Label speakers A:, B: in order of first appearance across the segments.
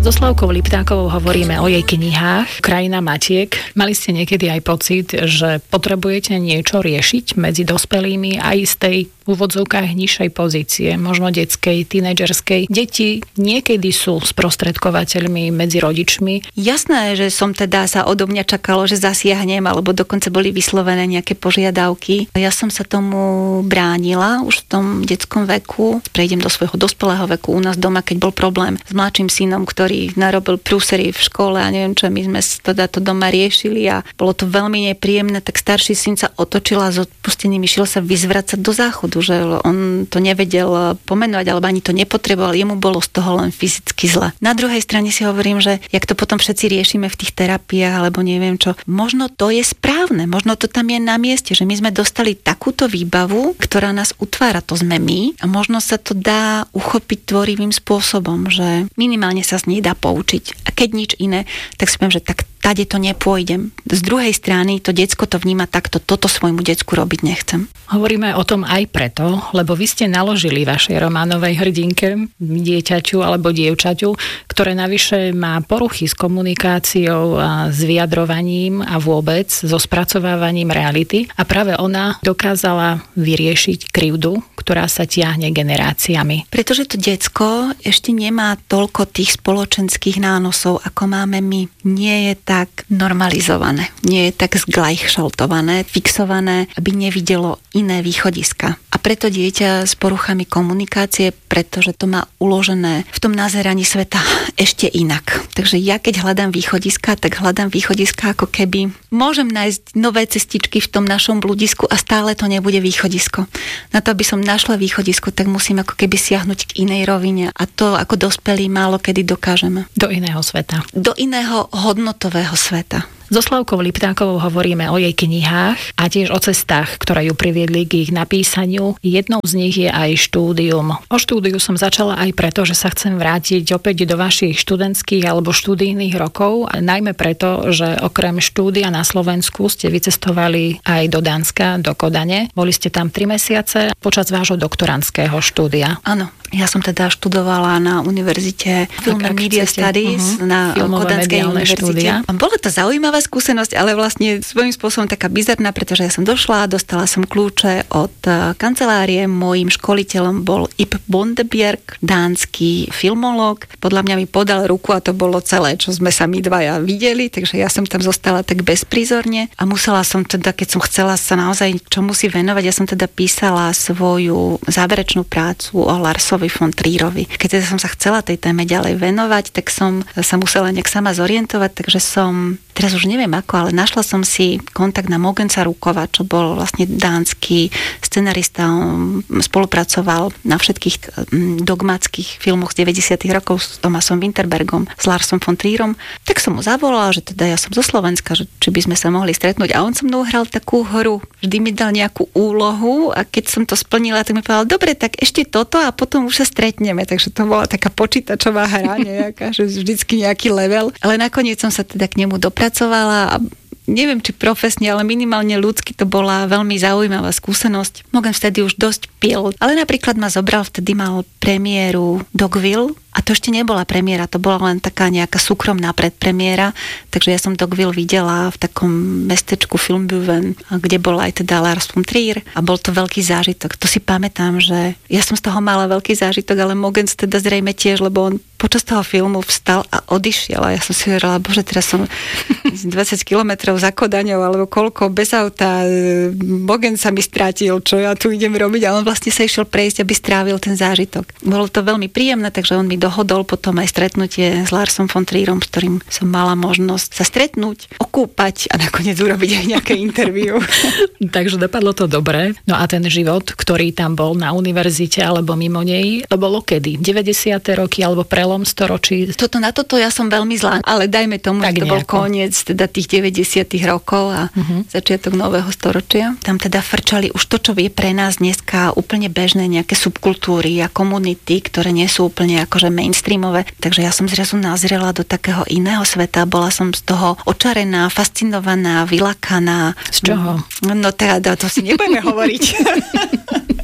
A: So Slavkou Liptákovou hovoríme o jej knihách Krajina matiek. Mali ste niekedy aj pocit, že potrebujete niečo riešiť medzi dospelými aj z tej v úvodzovkách nižšej pozície, možno detskej, tínedžerskej? Deti niekedy sú sprostredkovateľmi medzi rodičmi.
B: Jasné, že som teda sa odo mňa čakalo, že zasiahnem, alebo dokonca boli vyslovené nejaké požiadavky. Ja som sa tomu bránila už v tom detskom veku. Prejdem do svojho dospelého veku u nás doma, keď bol problém s mladším synom, ktorý narobil prúsery v škole a neviem čo, my sme teda to doma riešili a bolo to veľmi nepríjemné, tak starší syn sa otočil a s odpustením išiel sa vyzvracať do záchodu, že on to nevedel pomenovať, alebo ani to nepotreboval, jemu bolo z toho len fyzicky zle. Na druhej strane si hovorím, že jak to potom všetci riešime v tých terapiách, alebo neviem čo, možno to je správne, možno to tam je na mieste, že my sme dostali takúto výbavu, ktorá nás utvára, to sme my a možno sa to dá uchopiť tvorivým spôsobom, že minimálne sa z nej dá poučiť. A keď nič iné, tak si poviem, že tak tade to nepôjdem. Z druhej strany to decko to vníma takto, toto svojmu decku robiť nechcem.
A: Hovoríme o tom aj preto, lebo vy ste naložili vašej románovej hrdinke, dieťaťu alebo dievčaťu, ktoré navyše má poruchy s komunikáciou a s vyjadrovaním a vôbec so spracovávaním reality. A práve ona dokázala vyriešiť krivdu, ktorá sa tiahne generáciami.
B: Pretože to decko ešte nemá toľko tých spoločenských nánosov, ako máme my. Nie je tak normalizované, nie je tak zglajšaltované, fixované, aby nevidelo iné východiska. A preto dieťa s poruchami komunikácie, pretože to má uložené v tom nazeraní sveta ešte inak. Takže ja keď hľadám východiska, tak hľadám východiska ako keby môžem nájsť nové cestičky v tom našom bludisku a stále to nebude východisko. Na to, aby som našla východisko, tak musím ako keby siahnuť k inej rovine a to ako dospelí málo kedy dokážeme.
A: Do iného sveta.
B: Do iného hodnotového sveta.
A: So Slavkou Liptákovou hovoríme o jej knihách a tiež o cestách, ktoré ju priviedli k ich napísaniu. Jednou z nich je aj štúdium. O štúdiu som začala aj preto, že sa chcem vrátiť opäť do vašich študentských alebo študijných rokov, najmä preto, že okrem štúdia na Slovensku ste vycestovali aj do Dánska, do Kodane. Boli ste tam 3 mesiace počas vášho doktorandského štúdia.
B: Áno. Ja som teda študovala na univerzite Film and Media Studies na Kodanskej univerzite. Bola to zaujímavá skúsenosť, ale vlastne svojím spôsobom taká bizarná, pretože ja som došla, dostala som kľúče od kancelárie. Mojím školiteľom bol Ib Bondebjerg, dánsky filmológ. Podľa mňa mi podal ruku a to bolo celé, čo sme sa my dvaja videli, takže ja som tam zostala tak bezprizorne a musela som teda, keď som chcela sa naozaj čomu si venovať, ja som teda písala svoju záverečnú prácu o Larsovi von Trierovi. Keď teda som sa chcela tej téme ďalej venovať, tak som sa musela nejak sama zorientovať, takže som, teraz už neviem ako, ale našla som si kontakt na Mogensa Rukova, čo bol vlastne dánsky scenarista, on spolupracoval na všetkých dogmatských filmoch z 90. rokov s Thomasom Winterbergom, s Larsom von Trierom. Tak som mu zavolala, že teda ja som zo Slovenska, že či by sme sa mohli stretnúť a on so mnou hral takú hru. Vždy mi dal nejakú úlohu a keď som to splnila, tak mi povedal, dobre, tak ešte toto a potom už sa stretneme, takže to bola taká počítačová hra nejaká, že vždycky nejaký level, ale nakoniec som sa teda k nemu dopracovala a neviem, či profesne, ale minimálne ľudsky to bola veľmi zaujímavá skúsenosť. Mogen vtedy už dosť pil, ale napríklad ma zobral, vtedy mal premiéru Dogville a to ešte nebola premiéra, to bola len taká nejaká súkromná predpremiéra, takže ja som Dogville videla v takom mestečku Filmbuven, kde bol aj teda Lars von Trier a bol to veľký zážitok. To si pamätám, že ja som z toho mala veľký zážitok, ale Mogens teda zrejme tiež, lebo on počas toho filmu vstal a odišiel a ja som si hovorila, bože, teraz som 20 kilometrov za Kodaňou alebo koľko bez auta, Mogen sa mi strátil, čo ja tu idem robiť a on vlastne sa išiel prejsť, aby strávil ten zážitok. Bolo to veľmi príjemné, takže on mi dohodol potom aj stretnutie s Larsom von Trierom, s ktorým som mala možnosť sa stretnúť, okúpať a nakoniec urobiť aj nejaké interview.
A: Takže dopadlo to dobre. No a ten život, ktorý tam bol na univerzite alebo mimo nej, to bolo kedy? 90. roky alebo prelom storočí?
B: Na toto ja som veľmi zlá, ale dajme tomu, tak že to bol koniec teda tých 90. rokov a začiatok nového storočia. Tam teda frčali už to, čo je pre nás dneska úplne bežné, nejaké subkultúry a komunity, ktoré nie sú úplne akože mainstreamové. Takže ja som zrazu nazrela do takého iného sveta. Bola som z toho očarená, fascinovaná, vylakaná.
A: Z čoho?
B: No teda, to si nebudeme hovoriť.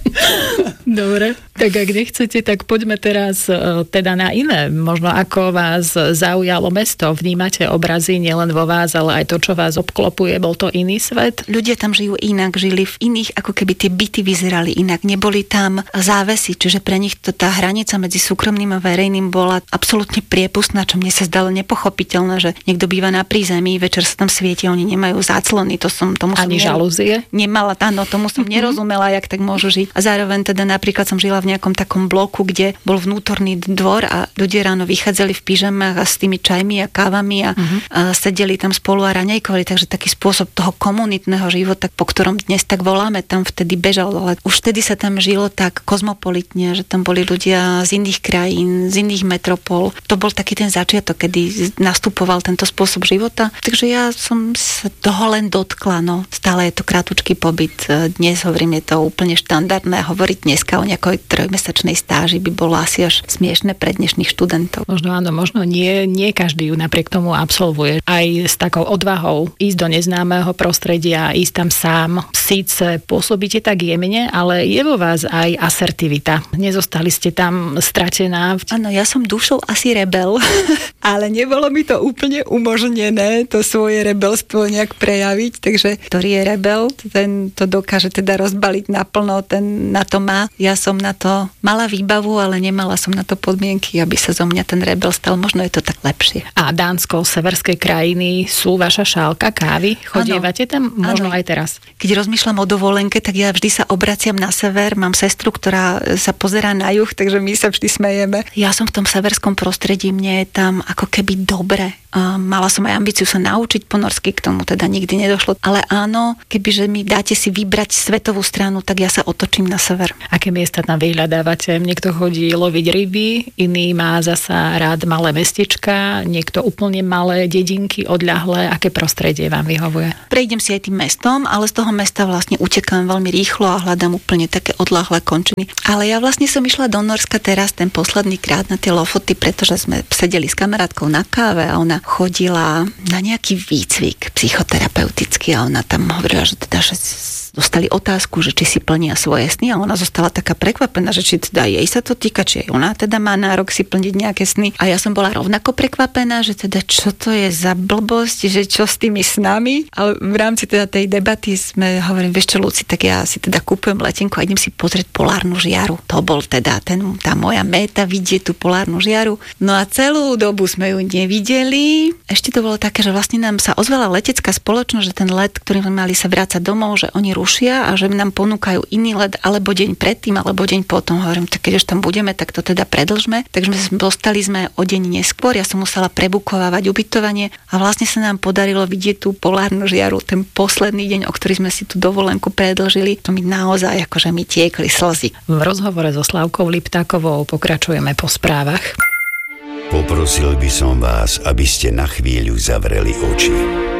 A: Dobre, tak ak nechcete, tak poďme teraz teda na iné. Možno ako vás zaujalo mesto. Vnímate obrazy nielen vo vás, ale aj to, čo vás obklopuje. Bol to iný svet?
B: Ľudia tam žijú inak, žili v iných, ako keby tie byty vyzerali inak. Neboli tam závesy, čiže pre nich tá hranica medzi súkromným a verejným bola absolútne priepustná, čo mne sa zdalo nepochopiteľné, že niekto býva na prízemí, večer sa tam svieti, oni nemajú záclony.
A: Ani žalúzie?
B: Nemala, áno, tomu som nerozumela, jak tak môžu žiť. A zároveň teda napríklad som žila v nejakom takom bloku, kde bol vnútorný dvor a ľudia ráno vychádzali v pyžamách a s tými čajmi a kávami a sedeli tam spolu a raňajkovali, takže taký spôsob toho komunitného života, po ktorom dnes tak voláme, tam vtedy bežal, ale už vtedy sa tam žilo tak kozmopolitne, že tam boli ľudia z iných krajín, z iných metropol. To bol taký ten začiatok, kedy nastupoval tento spôsob života. Takže ja som sa toho len dotkla, no. Stále je to krátučký pobyt. Dnes hovorím, je to úplne štandardné. Hovoriť dneska o nejakej 3-mesačnej stáži by bolo asi až smiešne pre dnešných študentov.
A: Možno áno, možno nie každý ju napriek tomu absolvuje. Aj s takou odvahou ísť do neznámeho prostredia, ísť tam sám. Síce pôsobíte tak jemne, ale je vo vás aj asertivita. Nezostali ste tam stratená.
B: Áno, ja som dušou asi rebel, ale nebolo mi to úplne umožnené to svoje rebelstvo nejak prejaviť, takže ktorý je rebel, ten to dokáže teda rozbaliť naplno, ten na to má. Ja som na to mala výbavu, ale nemala som na to podmienky, aby sa zo mňa ten rebel stal. Možno je to tak lepšie.
A: A Dánsko, severské krajiny sú vaša šálka kávy? Chodievate tam? Možno aj teraz.
B: Keď rozmýšľam o dovolenke, tak ja vždy sa obraciam na sever. Mám sestru, ktorá sa pozerá na juh, takže my sa vždy smejeme. Ja som v tom severskom prostredí, mne je tam ako keby dobre. Mala som aj ambíciu sa naučiť po norsky, k tomu teda nikdy nedošlo. Ale áno, kebyže mi dáte si vybrať svetovú stranu, tak ja sa otočím na sever.
A: Aké miesta tam vyhľadávate? Niekto chodí loviť ryby, iný má zasa rád malé mestečka, niekto úplne malé dedinky, odľahlé. Aké prostredie vám vyhovuje?
B: Prejdem si aj tým mestom, ale z toho mesta vlastne utekám veľmi rýchlo a hľadám úplne také odľahlé končiny. Ale ja vlastne som išla do Norska teraz ten posledný krát na tie Lofoty, pretože sme sedeli s kamarátkou na káve a ona chodila na nejaký výcvik psychoterapeutický a ona tam hovorila, že teda, že dostali otázku, že či si plnia svoje sny a ona zostala taká prekvapená, že či teda jej sa to týka, či aj ona teda má nárok si plniť nejaké sny. A ja som bola rovnako prekvapená, že teda čo to je za blbosť, že čo s tými snami. Ale v rámci teda tej debaty sme hovorím, vieš čo, Luci, tak ja si teda kúpujem letenku a idem si pozrieť polárnu žiaru. To bol teda tá moja méta, vidieť tú polárnu žiaru. No a celú dobu sme ju nevideli. Ešte to bolo také, že vlastne nám sa ozvala letecká spoločnosť, že ten let, ktorý sme mali sa vrácať domov, že oni rušia a že nám ponúkajú iný let alebo deň predtým, alebo deň potom. Hovorím, tak keď už tam budeme, tak to teda predĺžme. Takže dostali sme o deň neskôr, ja som musela prebukovávať ubytovanie a vlastne sa nám podarilo vidieť tú polárnu žiaru ten posledný deň, o ktorý sme si tú dovolenku predĺžili. To mi naozaj akože mi tiekli slzy.
A: V rozhovore so Slavkou Liptákovou pokračujeme po správach.
C: Poprosil by som vás, aby ste na chvíľu zavreli oči.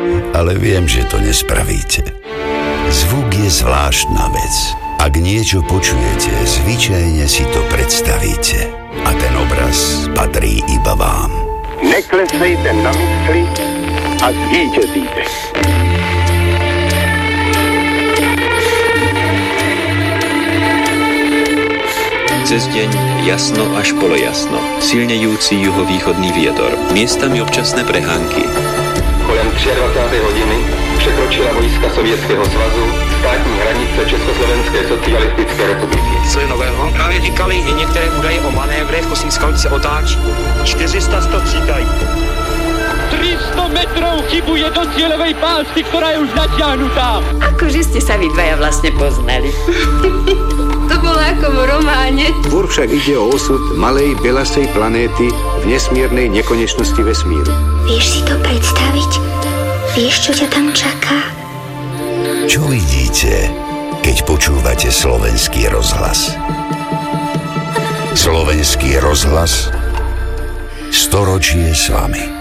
C: Ale viem, že to nespravíte. Zvuk je zvláštna vec. Ak niečo počujete, zvyčajne si to predstavíte. A ten obraz patrí iba vám.
D: Neklesejte na mysli a zvítězíte.
E: Cez deň jasno až polojasno. Silnejúci juhovýchodný vietor. Miestami občasné prehánky.
F: Kolem 23. hodiny překročila vojska Sovětského svazu státní hranice Československé socialistické republiky.
G: Co je nového? Právě říkali i některé údaje o manévrech, Kosínská se otáčí. 400 stříkají.
H: 300 metrov chybuje do cieľovej pásky, ktorá je už natiahnutá.
I: Akože ste sa vy dvaja vlastne poznali. To bolo ako v románe.
J: Tvor však ide o osud malej belasej planéty v nesmiernej nekonečnosti vesmíru.
K: Vieš si to predstaviť? Vieš, čo ťa tam čaká?
C: Čo vidíte, keď počúvate Slovenský rozhlas? Slovenský rozhlas, storočie s vami.